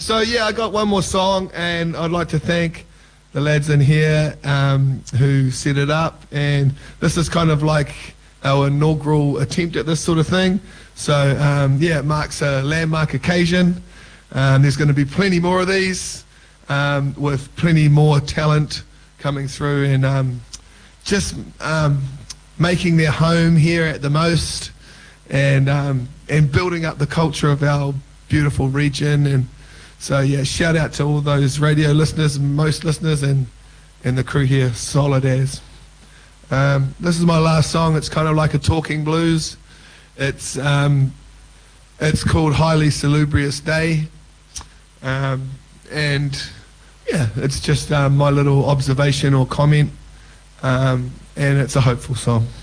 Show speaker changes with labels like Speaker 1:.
Speaker 1: So yeah, I got one more song, and I'd like to thank the lads in here who set it up, and this is kind of like our inaugural attempt at this sort of thing. So yeah, it marks a landmark occasion. There's going to be plenty more of these, with plenty more talent coming through, and just making their home here at the Most, and building up the culture of our beautiful region. And so yeah, shout out to all those radio listeners, Most listeners, and the crew here, solid as. This is my last song. It's kind of like a talking blues. It's called Highly Salubrious Day, and yeah, it's just my little observation or comment, and it's a hopeful song.